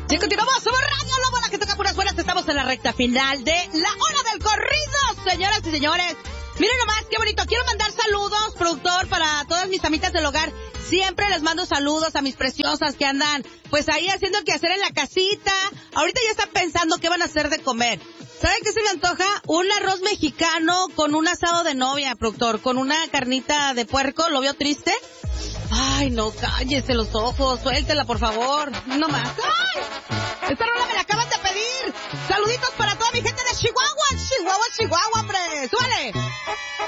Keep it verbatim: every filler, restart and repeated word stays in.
Y continuamos, somos Radio Lobo, la que toca puras buenas. Estamos en la recta final de la hora del corrido, señoras y señores. Miren nomás, qué bonito. Quiero mandar saludos, productor, para todas mis amitas del hogar. Siempre les mando saludos a mis preciosas que andan, pues ahí haciendo que hacer en la casita. Ahorita ya están pensando qué van a hacer de comer. ¿Saben qué se me antoja? Un arroz mexicano con un asado de novia, productor, con una carnita de puerco. ¿Lo veo triste? Ay, no, cállese los ojos, suéltela, por favor. No más. ¡Ay! Esta rola me la acaban de pedir. Saluditos para toda mi gente de Chihuahua, Chihuahua, Chihuahua, hombre. ¡Súbale!